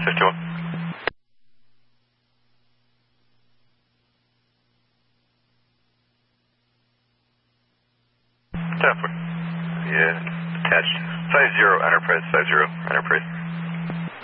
51. Temper. Yeah, attached. Size 0, Enterprise, size 0, Enterprise.